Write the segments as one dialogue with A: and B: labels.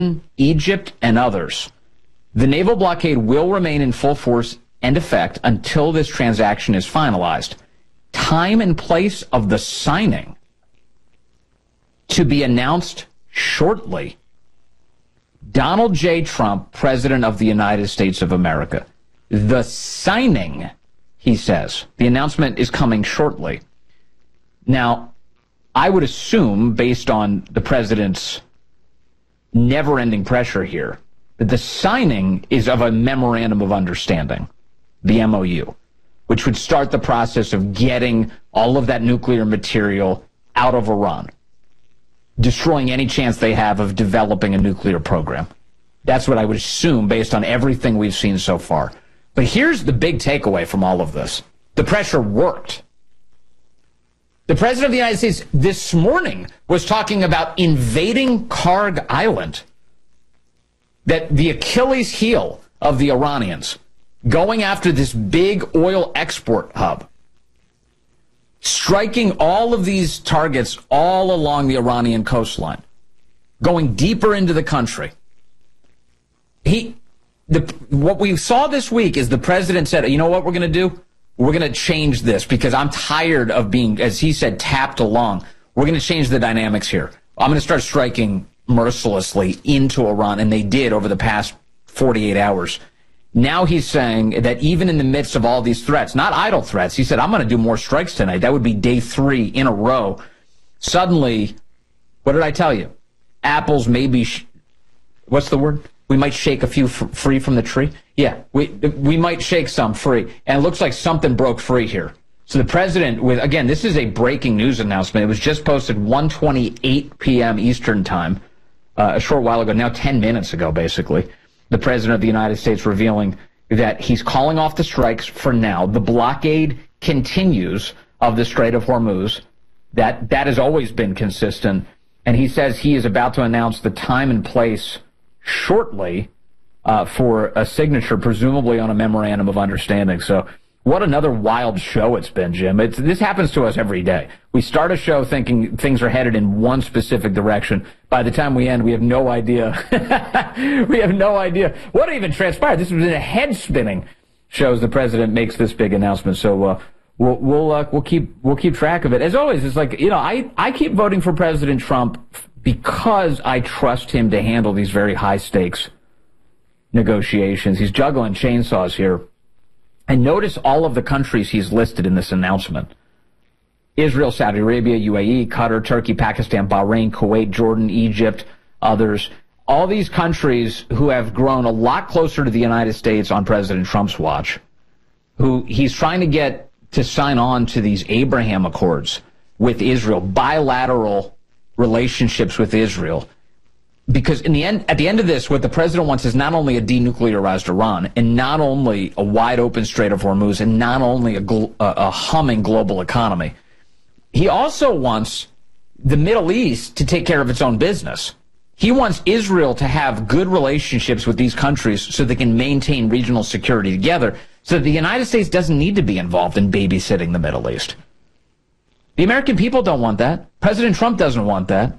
A: Egypt, and others. The naval blockade will remain in full force and effect until this transaction is finalized. Time and place of the signing to be announced shortly. Donald J. Trump, President of the United States of America. The signing, he says. The announcement is coming shortly. Now, I would assume, based on the president's never-ending pressure here, that the signing is of a memorandum of understanding, the MOU, which would start the process of getting all of that nuclear material out of Iran, destroying any chance they have of developing a nuclear program. That's what I would assume based on everything we've seen so far. But here's the big takeaway from all of this. The pressure worked. The President of the United States this morning was talking about invading Karg Island, that the Achilles heel of the Iranians, going after this big oil export hub, striking all of these targets all along the Iranian coastline, going deeper into the country. What we saw this week is the president said, you know what we're going to do? We're going to change this because I'm tired of being, as he said, tapped along. We're going to change the dynamics here. I'm going to start striking mercilessly into Iran, and they did over the past 48 hours. Now he's saying that even in the midst of all these threats, not idle threats, he said, I'm going to do more strikes tonight. That would be day 3 in a row. Suddenly, what did I tell you? Apples maybe, what's the word? We might shake a few free from the tree. Yeah, we might shake some free. And it looks like something broke free here. So the president, again, this is a breaking news announcement. It was just posted 1:28 p.m. Eastern time, a short while ago, now 10 minutes ago, basically. The president of the United States revealing that he's calling off the strikes for now. The blockade continues of the Strait of Hormuz. That has always been consistent. And he says he is about to announce the time and place shortly for a signature, presumably on a memorandum of understanding. So what another wild show it's been, Jim. This happens to us every day. We start a show thinking things are headed in one specific direction. By the time we end, we have no idea. We have no idea what even transpired. This was a head-spinning show as the president makes this big announcement. So we'll keep track of it. As always, it's like, I keep voting for President Trump because I trust him to handle these very high-stakes negotiations. He's juggling chainsaws here. And notice all of the countries he's listed in this announcement. Israel, Saudi Arabia, UAE, Qatar, Turkey, Pakistan, Bahrain, Kuwait, Jordan, Egypt, others. All these countries who have grown a lot closer to the United States on President Trump's watch, who he's trying to get to sign on to these Abraham Accords with Israel, bilateral relationships with Israel. Because at the end of this, what the president wants is not only a denuclearized Iran, and not only a wide open Strait of Hormuz, and not only a humming global economy. He also wants the Middle East to take care of its own business. He wants Israel to have good relationships with these countries so they can maintain regional security together, so that the United States doesn't need to be involved in babysitting the Middle East. The American people don't want that. President Trump doesn't want that.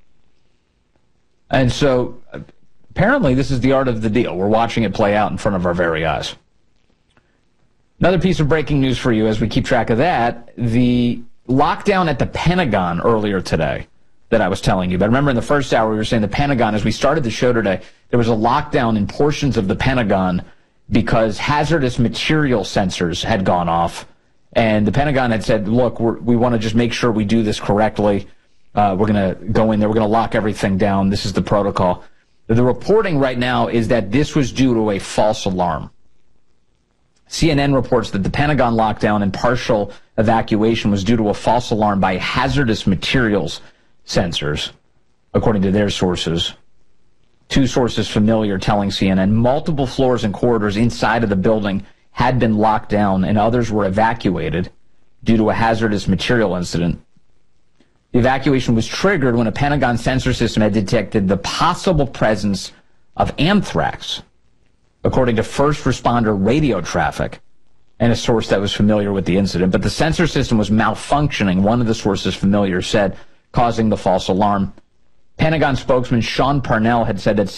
A: And so, apparently, this is the art of the deal. We're watching it play out in front of our very eyes. Another piece of breaking news for you as we keep track of that, the lockdown at the Pentagon earlier today that I was telling you. But remember in the first hour we were saying the Pentagon, as we started the show today, there was a lockdown in portions of the Pentagon because hazardous material sensors had gone off. And the Pentagon had said, look, we want to just make sure we do this correctly. We're going to go in there. We're going to lock everything down. This is the protocol. The reporting right now is that this was due to a false alarm. CNN reports that the Pentagon lockdown and partial evacuation was due to a false alarm by hazardous materials sensors, according to their sources. Two sources familiar telling CNN multiple floors and corridors inside of the building had been locked down and others were evacuated due to a hazardous material incident. The evacuation was triggered when a Pentagon sensor system had detected the possible presence of anthrax, according to first responder radio traffic and a source that was familiar with the incident. But the sensor system was malfunctioning, one of the sources familiar said, causing the false alarm. Pentagon spokesman Sean Parnell had said that